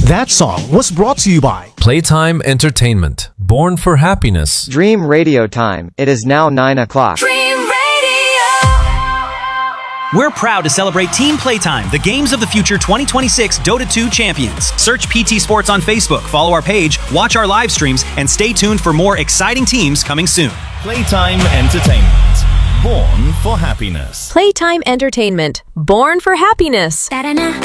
That song was brought to you by Playtime Entertainment. Born for happiness. Dream Radio time. It is now 9 o'clock. Dream Radio. We're proud to celebrate Team Playtime, the Games of the Future 2026 Dota 2 champions. Search PT Sports on Facebook, follow our page, watch our live streams, and stay tuned for more exciting teams coming soon. Playtime Entertainment. Born for happiness. Playtime Entertainment. Born for happiness. Da-da-na.